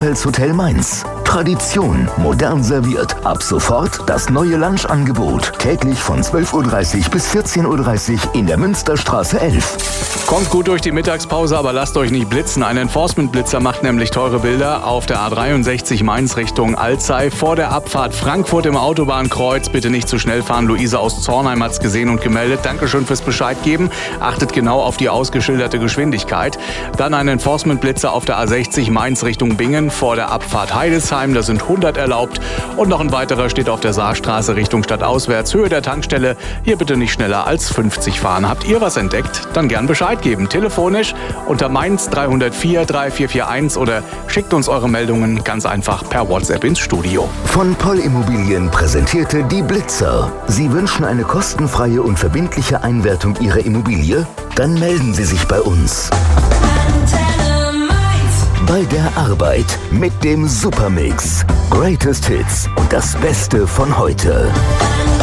Hotels Hotel Mainz. Tradition, modern serviert. Ab sofort das neue Lunchangebot. Täglich von 12.30 Uhr bis 14.30 Uhr in der Münsterstraße 11. Kommt gut durch die Mittagspause, aber lasst euch nicht blitzen. Ein Enforcement-Blitzer macht nämlich teure Bilder auf der A63 Mainz Richtung Alzey. Vor der Abfahrt Frankfurt im Autobahnkreuz. Bitte nicht zu schnell fahren. Luise aus Zornheim hat's gesehen und gemeldet. Dankeschön fürs Bescheid geben. Achtet genau auf die ausgeschilderte Geschwindigkeit. Dann ein Enforcement-Blitzer auf der A60 Mainz Richtung Bingen. Vor der Abfahrt Heidesheim. Da sind 100 erlaubt. Und noch ein weiterer steht auf der Saarstraße Richtung Stadtauswärts. Höhe der Tankstelle. Hier bitte nicht schneller als 50 fahren. Habt ihr was entdeckt? Dann gern Bescheid geben. Telefonisch unter Mainz 304 3441 oder schickt uns eure Meldungen ganz einfach per WhatsApp ins Studio. Von Poll Immobilien präsentierte die Blitzer. Sie wünschen eine kostenfreie und verbindliche Einwertung Ihrer Immobilie? Dann melden Sie sich bei uns. Bei der Arbeit mit dem Supermix. Greatest Hits und das Beste von heute.